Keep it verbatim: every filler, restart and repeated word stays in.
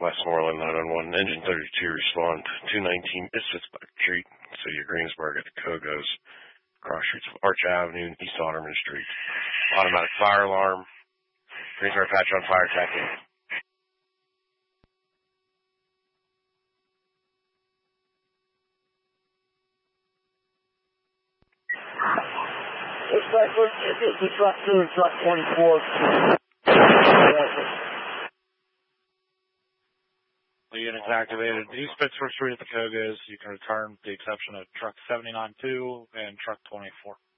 Westmoreland nine one one, Engine thirty-two, respond two nineteen Misfits Buck Street, City of Greensburg at the Kogos, cross streets of Arch Avenue and East Otterman Street. Automatic fire alarm. Greensburg patch on fire attacking. Looks like we're getting to truck two and truck twenty-four. The unit's activated. East Pittsburgh Street at the Kogos. You can return with the exception of truck seventy-nine two and truck twenty-four.